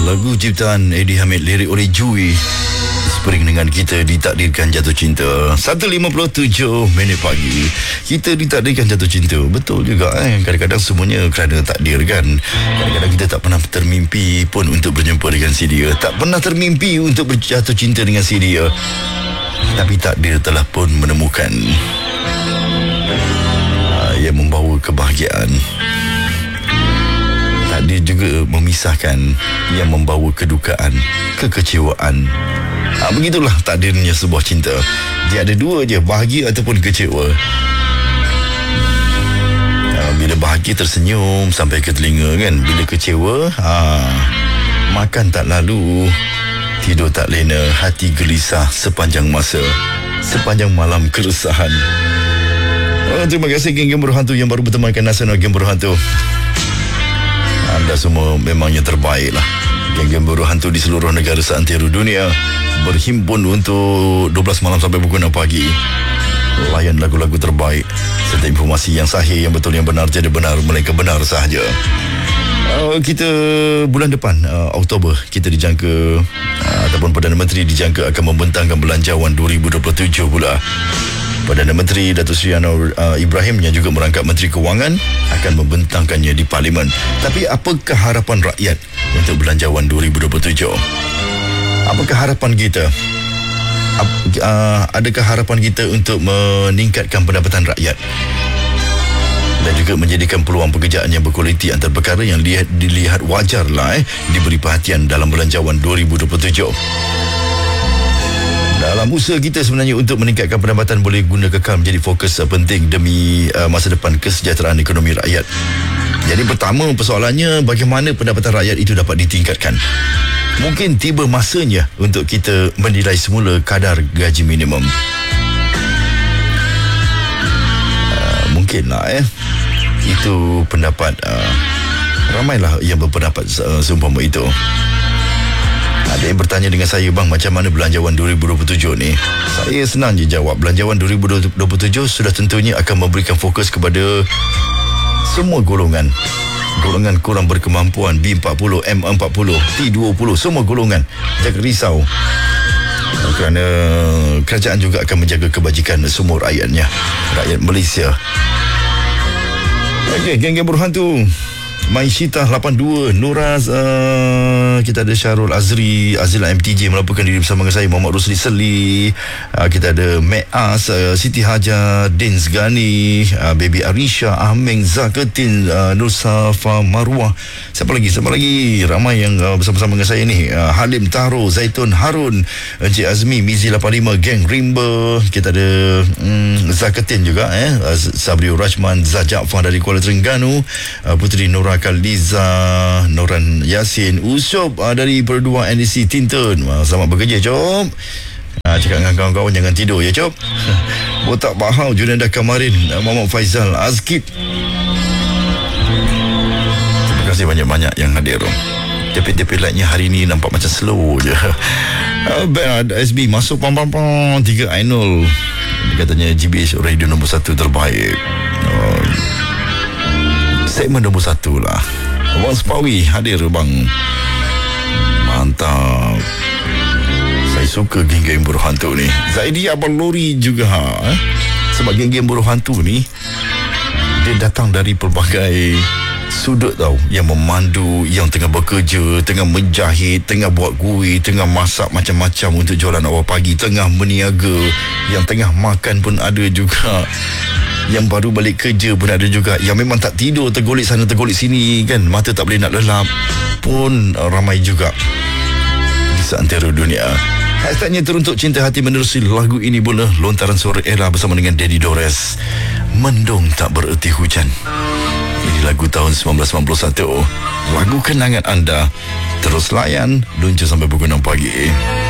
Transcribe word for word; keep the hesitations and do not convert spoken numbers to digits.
lagu ciptaan Eddie Hamid, lirik oleh Jui. Spring dengan kita ditakdirkan jatuh cinta. satu lima puluh tujuh minit pagi. Kita ditakdirkan jatuh cinta. Betul juga eh. Kadang-kadang semuanya kerana takdir kan. Kadang-kadang kita tak pernah termimpi pun untuk berjumpa dengan si dia. Tak pernah termimpi untuk berjatuh cinta dengan si dia. Tapi takdir telah pun menemukan uh, yang membawa kebahagiaan. Takdir juga memisahkan yang membawa kedukaan, kekecewaan. Ha, begitulah takdirnya sebuah cinta. Dia ada dua je, bahagia ataupun kecewa. Ha, bila bahagia tersenyum sampai ke telinga kan. Bila kecewa, ha, makan tak lalu, tidur tak lena, hati gelisah sepanjang masa, sepanjang malam keresahan. Oh, terima kasih geng-geng berhantu yang baru bertemankan Nasional Geng Berhantu. Anda semua memang yang terbaik lah. Geng-geng berhantu di seluruh negara seantero dunia berhimpun untuk dua belas malam sampai pukul enam pagi. Layan lagu-lagu terbaik serta informasi yang sahih, yang betul, yang benar, jadi benar, melainkan benar sahaja. Uh, kita bulan depan uh, Oktober kita dijangka uh, ataupun Perdana Menteri dijangka akan membentangkan Belanjawan dua ribu dua puluh tujuh pula. Perdana Menteri Datuk Seri Anwar uh, Ibrahim yang juga merangkap Menteri Kewangan akan membentangkannya di Parlimen. Tapi apakah harapan rakyat untuk Belanjawan dua ribu dua puluh tujuh? Apakah harapan kita? Ap, uh, adakah harapan kita untuk meningkatkan pendapatan rakyat dan juga menjadikan peluang pekerjaan yang berkualiti antara perkara yang lihat, dilihat wajarlah eh, diberi perhatian dalam Belanjawan dua ribu dua puluh tujuh? Dalam usaha kita sebenarnya untuk meningkatkan pendapatan boleh guna kekal menjadi fokus uh, penting demi uh, masa depan kesejahteraan ekonomi rakyat. Jadi pertama persoalannya, bagaimana pendapatan rakyat itu dapat ditingkatkan? Mungkin tiba masanya untuk kita menilai semula kadar gaji minimum. Uh, mungkinlah eh. Itu pendapat uh, ramailah yang berpendapat uh, seumpama itu. Ada yang bertanya dengan saya, bang, macam mana Belanjawan dua ribu dua puluh tujuh ni? Saya senang je jawab. Belanjawan dua ribu dua puluh tujuh sudah tentunya akan memberikan fokus kepada semua golongan. Golongan kurang berkemampuan, B empat puluh, M empat puluh, T dua puluh, semua golongan. Jangan risau. Kerana kerajaan juga akan menjaga kebajikan semua rakyatnya, rakyat Malaysia. Okey, geng-geng berhantu. Maishita lapan dua, Nuraz, uh, kita ada Syarul Azri, Azila M T J melaporkan diri bersama dengan saya, Muhammad Rusli Seli, uh, kita ada Me'as, uh, Siti Hajar, Dins Gani, uh, Baby Arisha, Ahmeng, Zaketin, uh, Nur Safa Marwah. Siapa lagi? Siapa lagi? Ramai yang uh, bersama-sama dengan saya ni. uh, Halim Tahro, Zaitun Harun, Encik Azmi, Mizi lapan lima, Geng Rimba, kita ada um, Zaketin juga, eh, uh, Sabriul Rajman, Zajafah dari Kuala Terengganu, uh, Puteri Nora Kaliza, Noran Yasin, Usob uh, dari Perdua N D C Tinton. uh, Selamat bekerja, Cop. uh, Cakap dengan kawan-kawan jangan tidur ya, Cop. Botak Bahau, Junada Kamarin, uh, Muhammad Faizal, Azkid. Terima kasih banyak-banyak yang hadir. T P-T P lightnya hari ni nampak macam slow je. uh, Bad S B masuk pam-pam-pam tiga Ainul. Dia katanya G B H radio nombor satu terbaik. uh, Segmen nombor satu lah. Abang Sepawi hadir, bang. Mantap. Saya suka geng-geng berhantu ni. Zaidi Abang Lori juga ha? eh? Sebab geng-geng berhantu ni dia datang dari pelbagai sudut tau. Yang memandu, yang tengah bekerja, tengah menjahit, tengah buat kuih, tengah masak macam-macam untuk jualan awal pagi, tengah berniaga, yang tengah makan pun ada juga, yang baru balik kerja pun ada juga, yang memang tak tidur, tergolek sana tergolek sini kan, mata tak boleh nak lelap pun ramai juga di seantero dunia. Hashtagnya teruntuk cinta hati menerusi lagu ini pula lontaran suara Ella bersama dengan Daddy Dores. Mendung tak bererti hujan. Ini lagu tahun sembilan belas sembilan puluh satu, lagu kenangan anda. Terus layan, luncur sampai pukul enam pagi.